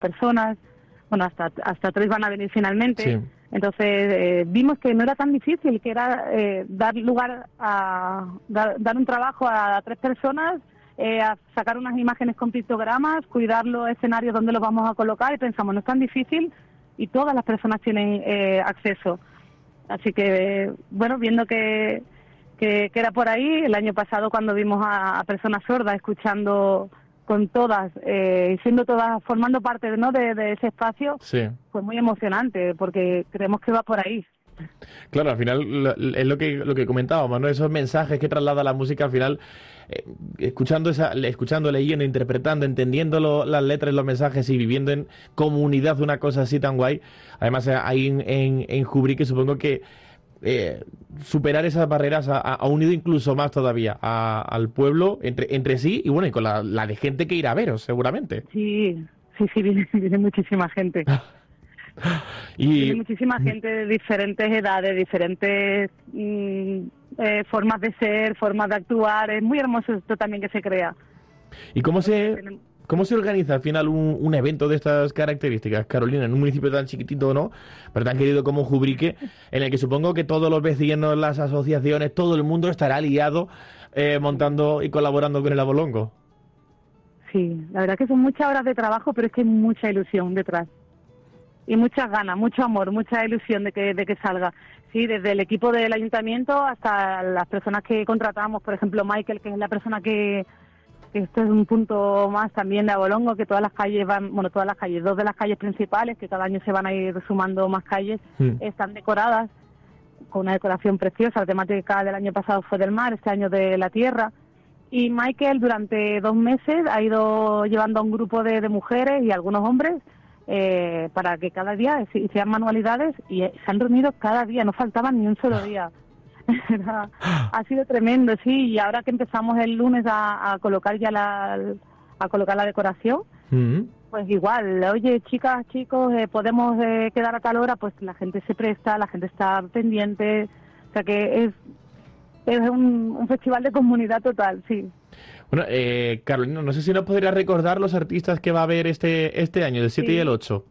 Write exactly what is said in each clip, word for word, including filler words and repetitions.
personas, bueno, hasta hasta tres van a venir finalmente. Sí. Entonces eh, vimos que no era tan difícil, que era eh, dar lugar a dar, dar un trabajo a tres personas, eh, a sacar unas imágenes con pictogramas, cuidar los escenarios donde los vamos a colocar, y pensamos, no es tan difícil y todas las personas tienen eh, acceso. Así que, eh, bueno, viendo que, que, que era por ahí, el año pasado cuando vimos a, a personas sordas escuchando con todas, eh, siendo todas, formando parte, ¿no?, de, de ese espacio, Sí. pues muy emocionante, porque creemos que va por ahí. Claro, al final lo- es lo que lo que comentábamos, ¿no? Esos mensajes que traslada la música, al final, eh, escuchando esa, escuchando, leyendo, interpretando, entendiendo lo- las letras, los mensajes y viviendo en comunidad una cosa así tan guay. Además, eh, ahí en, en, en Jubrique supongo que eh, superar esas barreras ha, ha unido incluso más todavía a- al pueblo entre, entre sí y bueno, y con la, la de gente que irá a veros, seguramente. Sí, sí, sí, viene, viene muchísima gente. Viene Y muchísima gente de diferentes edades, diferentes mm, eh, formas de ser, formas de actuar. Es muy hermoso esto también que se crea. ¿Y cómo Porque se, tenemos- cómo se organiza al final un, un evento de estas características, Carolina, en un municipio tan chiquitito, ¿no? Pero tan querido como Jubrique, en el que supongo que todos los vecinos, las asociaciones, todo el mundo estará aliado eh, montando y colaborando con el Abolongo? Sí, la verdad que son muchas horas de trabajo, pero es que hay mucha ilusión detrás. Y muchas ganas, mucho amor, mucha ilusión de que de que salga. Sí, desde el equipo del ayuntamiento hasta las personas que contratamos, por ejemplo Michael, que es la persona que, que esto es un punto más también de Abolongo, que todas las calles van, bueno, todas las calles, dos de las calles principales, que cada año se van a ir sumando más calles, Mm. están decoradas con una decoración preciosa. La temática del año pasado fue del mar, este año de la tierra. Y Michael durante dos meses ha ido llevando a un grupo de, de mujeres y algunos hombres eh, para que cada día se hicieran manualidades, y eh, se han reunido cada día, no faltaban ni un solo día. Era- ha sido tremendo, sí, y ahora que empezamos el lunes a, a colocar ya la a colocar la decoración, Mm. pues igual, oye, chicas, chicos, eh, podemos eh, quedar a tal hora, pues la gente se presta, la gente está pendiente, o sea que es es un, un festival de comunidad total, sí. Bueno, eh, Carolina, no sé si nos podrías recordar los artistas que va a haber este, este año, el siete y el Sí, ocho.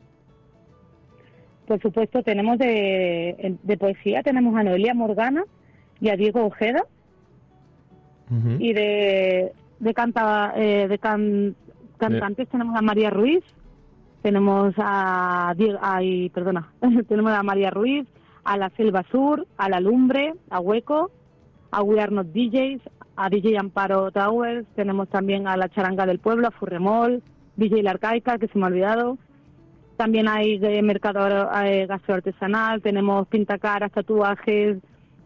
por supuesto, tenemos de, de poesía, tenemos a Noelia Morgana y a Diego Ojeda, Ujú. y de, de, canta, eh, de can- cantantes tenemos a María Ruiz, tenemos a, Diego, ay, perdona, tenemos a María Ruiz, a La Selva Sur, a La Lumbre, a Hueco, a We Are Not D Js, a D J Amparo Towers, tenemos también a La Charanga del Pueblo, a Furremol, D J La Arcaica, que se me ha olvidado. También hay de mercado eh, gastroartesanal, tenemos pintacaras, tatuajes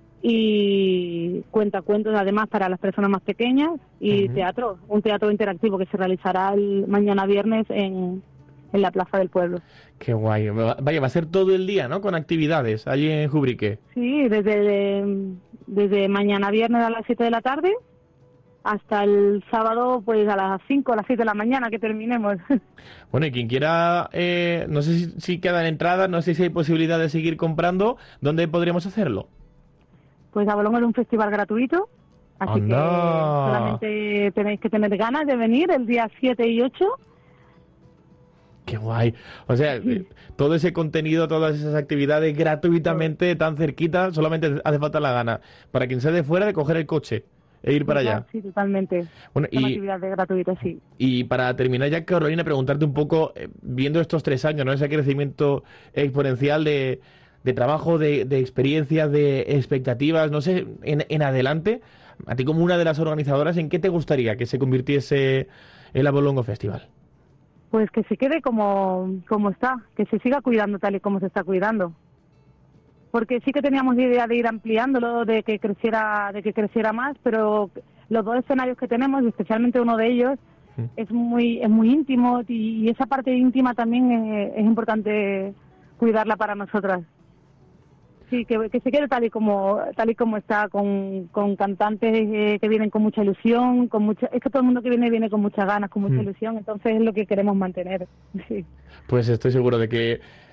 y cuentacuentos, además, para las personas más pequeñas, y Ujú. teatro, un teatro interactivo que se realizará el mañana viernes en, en la Plaza del Pueblo. Qué guay. Va- Vaya, va a ser todo el día, ¿no? Con actividades allí en Jubrique. Sí, desde, desde mañana viernes a las siete de la tarde hasta el sábado, pues a las cinco, a las seis de la mañana que terminemos. Bueno, y quien quiera, eh, no sé si, si quedan entradas, no sé si hay posibilidad de seguir comprando, ¿dónde podríamos hacerlo? Pues Abolongo es un festival gratuito, así que ¡Anda! solamente tenéis que tener ganas de venir el día siete y ocho. ¡Qué guay! O sea, eh, todo ese contenido, todas esas actividades gratuitamente, tan cerquita, solamente hace falta la gana. Para quien sea de fuera, de coger el coche e ir para allá. Sí, totalmente. Bueno, Son y, actividades gratuitas, sí. y para terminar ya, Carolina, preguntarte un poco, eh, viendo estos tres años, ¿no? Ese crecimiento exponencial de, de trabajo, de, de experiencias, de expectativas, no sé, en, en adelante, a ti como una de las organizadoras, ¿en qué te gustaría que se convirtiese el Abolongo Festival? Pues que se quede como, como está, que se siga cuidando tal y como se está cuidando. Porque sí que teníamos la idea de ir ampliándolo, de que creciera, de que creciera más, pero los dos escenarios que tenemos, y especialmente uno de ellos, Mm. es muy, es muy íntimo, y, y esa parte íntima también es, es importante cuidarla para nosotras. Sí, que, que se quede tal y como tal y como está, con, con cantantes eh, que vienen con mucha ilusión, con mucha, es que todo el mundo que viene viene con muchas ganas, con mucha Mm. ilusión, entonces es lo que queremos mantener. Sí. Pues estoy seguro de que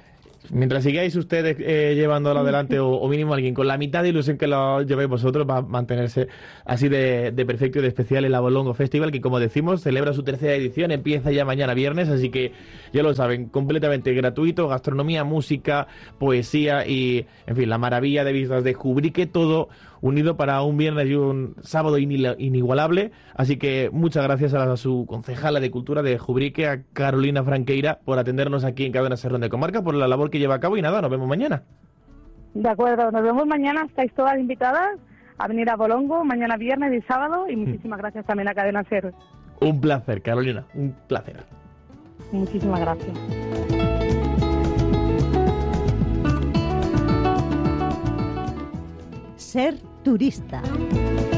Mientras sigáis ustedes eh, llevándolo adelante o, o mínimo alguien con la mitad de ilusión que lo llevéis vosotros, va a mantenerse así de, de perfecto y de especial el Abolongo Festival, que como decimos celebra su tercera edición, empieza ya mañana viernes, así que ya lo saben, completamente gratuito, gastronomía, música, poesía y, en fin, la maravilla de vistas de Jubrique, todo unido para un viernes y un sábado inigualable. Así que muchas gracias a, la, a su concejala de Cultura de Jubrique, a Carolina Franqueira, por atendernos aquí en Cadena Ser de Comarca, por la labor que lleva a cabo, y nada, nos vemos mañana. De acuerdo, nos vemos mañana, estáis todas invitadas a venir a Bolongo, mañana viernes y sábado, y muchísimas gracias también a Cadena Ser. Un placer, Carolina, un placer. Muchísimas gracias. Ser turista.